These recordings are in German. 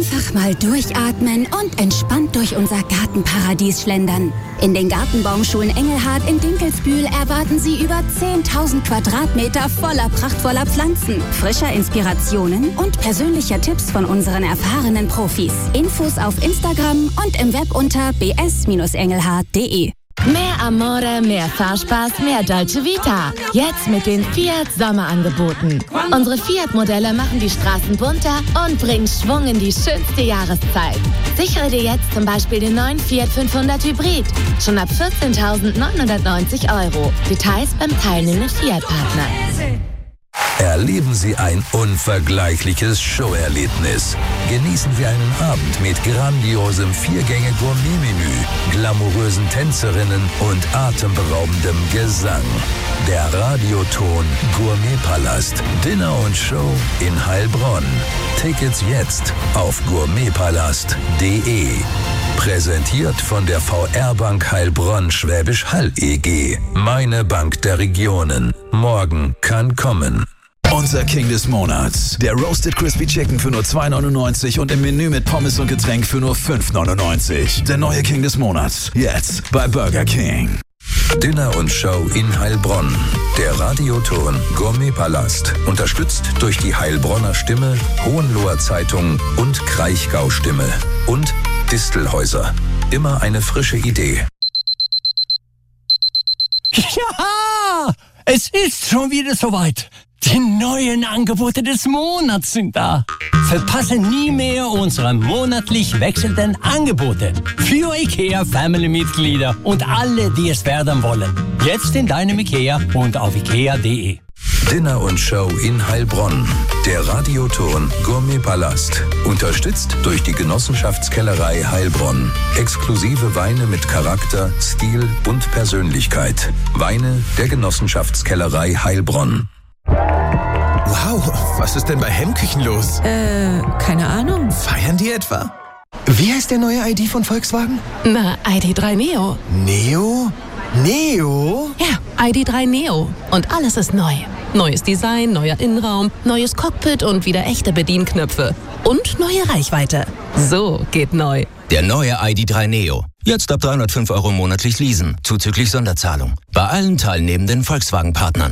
Einfach mal durchatmen und entspannt durch unser Gartenparadies schlendern. In den Gartenbaumschulen Engelhard in Dinkelsbühl erwarten Sie über 10.000 Quadratmeter voller prachtvoller Pflanzen, frischer Inspirationen und persönlicher Tipps von unseren erfahrenen Profis. Infos auf Instagram und im Web unter bs-engelhard.de. Mehr Amore, mehr Fahrspaß, mehr Dolce Vita. Jetzt mit den Fiat Sommerangeboten. Unsere Fiat-Modelle machen die Straßen bunter und bringen Schwung in die schönste Jahreszeit. Sichere dir jetzt zum Beispiel den neuen Fiat 500 Hybrid. Schon ab 14.990 €. Details beim teilnehmenden Fiat-Partner. Erleben Sie ein unvergleichliches Showerlebnis. Genießen Sie einen Abend mit grandiosem 4-Gänge-Gourmet-Menü, glamourösen Tänzerinnen und atemberaubendem Gesang. Der Radioton Gourmetpalast, Dinner und Show in Heilbronn. Tickets jetzt auf gourmetpalast.de. Präsentiert von der VR-Bank Heilbronn Schwäbisch Hall e.G. Meine Bank der Regionen. Morgen kann kommen. Unser King des Monats. Der Roasted Crispy Chicken für nur 2,99 und im Menü mit Pommes und Getränk für nur 5,99. Der neue King des Monats. Jetzt bei Burger King. Dinner und Show in Heilbronn. Der Radioton Gourmetpalast. Unterstützt durch die Heilbronner Stimme, Hohenloher Zeitung und Kraichgau Stimme. Und Distelhäuser. Immer eine frische Idee. Ja! Es ist schon wieder soweit. Die neuen Angebote des Monats sind da. Verpasse nie mehr unsere monatlich wechselnden Angebote. Für IKEA-Family-Mitglieder und alle, die es werden wollen. Jetzt in deinem IKEA und auf ikea.de. Dinner und Show in Heilbronn. Der Radioton Gourmetpalast. Unterstützt durch die Genossenschaftskellerei Heilbronn. Exklusive Weine mit Charakter, Stil und Persönlichkeit. Weine der Genossenschaftskellerei Heilbronn. Wow, was ist denn bei Hemmküchen los? Keine Ahnung. Feiern die etwa? Wie heißt der neue ID von Volkswagen? Na, ID.3 Neo. Neo? Neo? Ja, ID.3 Neo. Und alles ist neu. Neues Design, neuer Innenraum, neues Cockpit und wieder echte Bedienknöpfe. Und neue Reichweite. So geht neu. Der neue ID.3 Neo. Jetzt ab 305 € monatlich leasen, zuzüglich Sonderzahlung. Bei allen teilnehmenden Volkswagen-Partnern.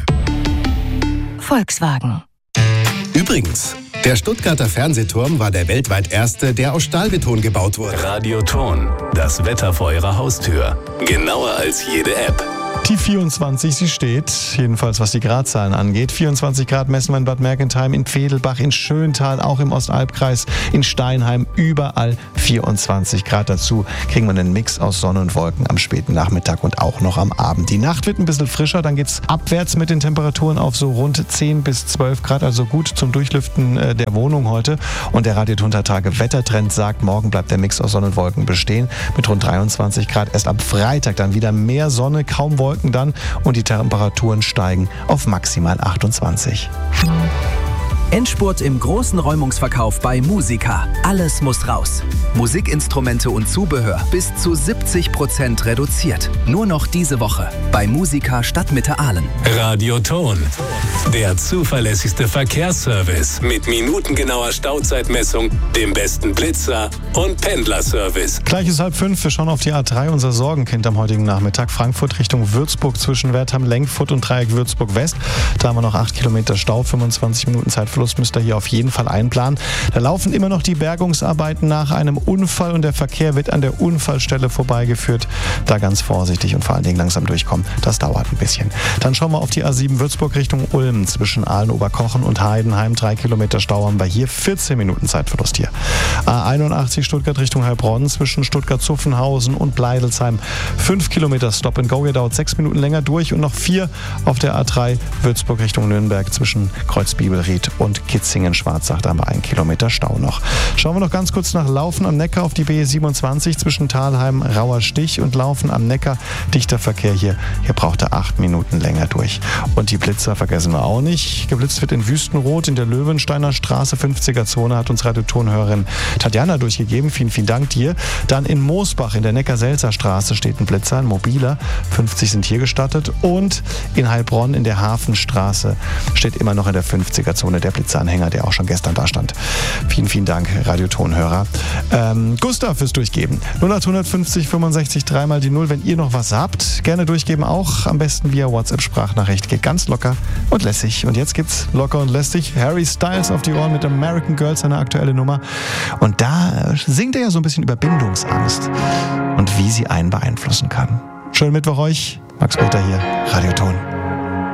Volkswagen. Übrigens, der Stuttgarter Fernsehturm war der weltweit erste, der aus Stahlbeton gebaut wurde. Radioton, das Wetter vor Ihrer Haustür. Genauer als jede App. Die 24, sie steht, jedenfalls was die Gradzahlen angeht. 24 Grad messen wir in Bad Mergentheim, in Pfedelbach, in Schöntal, auch im Ostalbkreis, in Steinheim, überall 24 Grad. Dazu kriegen wir einen Mix aus Sonne und Wolken am späten Nachmittag und auch noch am Abend. Die Nacht wird ein bisschen frischer, dann geht's abwärts mit den Temperaturen auf so rund 10 bis 12 Grad, also gut zum Durchlüften der Wohnung heute. Und der Radio-Tage Wettertrend sagt, morgen bleibt der Mix aus Sonne und Wolken bestehen mit rund 23 Grad. Erst am Freitag dann wieder mehr Sonne, kaum Wolken dann und die Temperaturen steigen auf maximal 28. Endspurt im großen Räumungsverkauf bei Musica. Alles muss raus. Musikinstrumente und Zubehör bis zu 70% reduziert. Nur noch diese Woche bei Musica Stadtmitte Aalen. Radioton, der zuverlässigste Verkehrsservice mit minutengenauer Stauzeitmessung, dem besten Blitzer und Pendlerservice. Gleich ist 4:30, wir schauen auf die A3, unser Sorgenkind am heutigen Nachmittag. Frankfurt Richtung Würzburg zwischen Wertheim, Lenkfurt und Dreieck Würzburg West. Da haben wir noch 8 Kilometer Stau, 25 Minuten Zeitverlust müsst ihr hier auf jeden Fall einplanen. Da laufen immer noch die Bergungsarbeiten nach einem Unfall und der Verkehr wird an der Unfallstelle vorbeigeführt. Da ganz vorsichtig und vor allen Dingen langsam durchkommen. Das dauert ein bisschen. Dann schauen wir auf die A7 Würzburg Richtung Ulm zwischen Aalen, Oberkochen und Heidenheim. 3 Kilometer Stau haben wir hier, 14 Minuten Zeitverlust hier. A81 Stuttgart Richtung Heilbronn zwischen Stuttgart-Zuffenhausen und Bleidelsheim. 5 Kilometer Stop and Go, ihr dauert 6 Minuten länger durch und noch 4 auf der A3 Würzburg Richtung Nürnberg zwischen Kreuzbibelried und Kitzingen-Schwarzach, da haben wir 1 Kilometer Stau noch. Schauen wir noch ganz kurz nach Laufen am Neckar auf die B27 zwischen Thalheim, Rauerstich und Laufen am Neckar. Dichter Verkehr hier. Hier braucht er 8 Minuten länger durch. Und die Blitzer vergessen wir auch nicht. Geblitzt wird in Wüstenrot in der Löwensteiner Straße, 50er-Zone, hat uns Radiotonhörerin Tatjana durchgegeben. Vielen, vielen Dank dir. Dann in Moosbach in der Neckar-Selzer Straße steht ein Blitzer, ein mobiler. 50 sind hier gestattet. Und in Heilbronn in der Hafenstraße steht immer noch in der 50er-Zone der Blitzeranhänger, der auch schon gestern da stand. Vielen, vielen Dank, Radiotonhörer. Gustav fürs Durchgeben. 0850 65 3 die 0. Wenn ihr noch was habt, gerne durchgeben auch. Am besten via WhatsApp-Sprachnachricht. Geht ganz locker und lässig. Und jetzt gibt's locker und lässig Harry Styles auf die Ohren mit American Girl, seine aktuelle Nummer. Und da singt er ja so ein bisschen über Bindungsangst und wie sie einen beeinflussen kann. Schönen Mittwoch euch. Max Peter hier, Radioton.